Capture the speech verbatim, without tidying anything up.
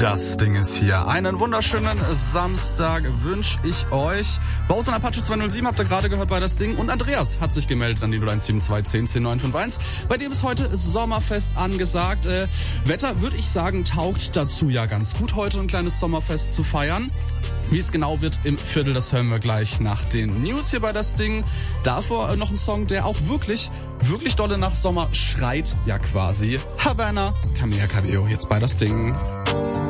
Das Ding ist hier. Einen wunderschönen Samstag wünsche ich euch. Bowser Apache zwei null sieben habt ihr gerade gehört bei Das Ding. Und Andreas hat sich gemeldet an die null eins sieben zwei zehn zehn neun fünf eins. Bei dem ist heute Sommerfest angesagt. Äh, Wetter, würde ich sagen, taugt dazu ja ganz gut, heute ein kleines Sommerfest zu feiern. Wie es genau wird im Viertel, das hören wir gleich nach den News hier bei Das Ding. Davor äh, noch ein Song, der auch wirklich, wirklich dolle nach Sommer schreit, ja quasi. Havana, Camila Cabello, jetzt bei Das Ding.